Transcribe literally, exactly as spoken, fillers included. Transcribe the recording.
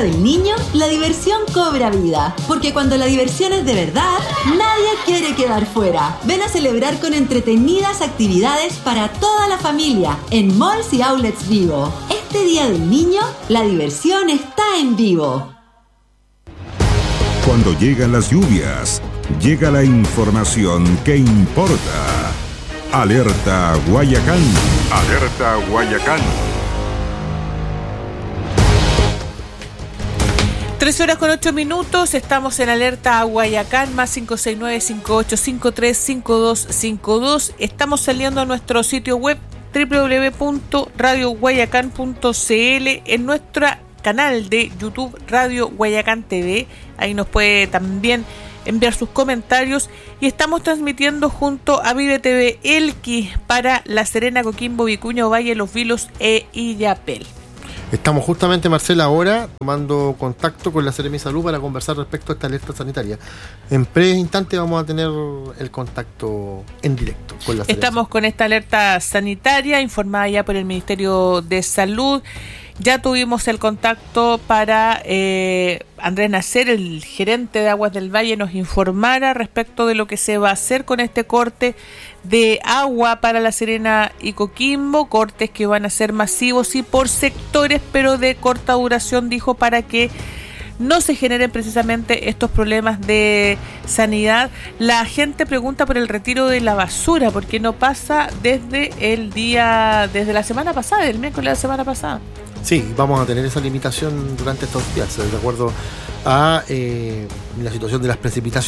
del Niño, la diversión cobra vida. Porque cuando la diversión es de verdad, nadie quiere quedar fuera. Ven a celebrar con entretenidas actividades para toda la familia en Malls y Outlets Vivo. Este Día del Niño, la diversión está en Vivo. Cuando llegan las lluvias, llega la información que importa. Alerta Guayacán. Alerta Guayacán. Tres horas con ocho minutos, estamos en Alerta Guayacán, más cinco seis nueve, cinco ocho cinco tres, cinco dos cinco dos. Estamos saliendo a nuestro sitio web doble u doble u doble u punto radio guayacán punto c l, en nuestro canal de YouTube Radio Guayacán T V. Ahí nos puede también enviar sus comentarios, y estamos transmitiendo junto a Vive T V Elqui para La Serena, Coquimbo, Vicuña, Valle, Los Vilos e Illapel. Estamos justamente, Marcela, ahora tomando contacto con la Seremi Salud para conversar respecto a esta alerta sanitaria. En breves instantes vamos a tener el contacto en directo con la Seremi. Estamos con esta alerta sanitaria informada ya por el Ministerio de Salud. Ya tuvimos el contacto para eh, Andrés Nacer, el gerente de Aguas del Valle, nos informara respecto de lo que se va a hacer con este corte de agua para La Serena y Coquimbo, cortes que van a ser masivos y por sectores, pero de corta duración, dijo, para que no se generen precisamente estos problemas de sanidad. La gente pregunta por el retiro de la basura, porque no pasa desde el día, desde la semana pasada, el miércoles de la semana pasada. Sí, vamos a tener esa limitación durante estos días, de acuerdo a eh, la situación de las precipitaciones.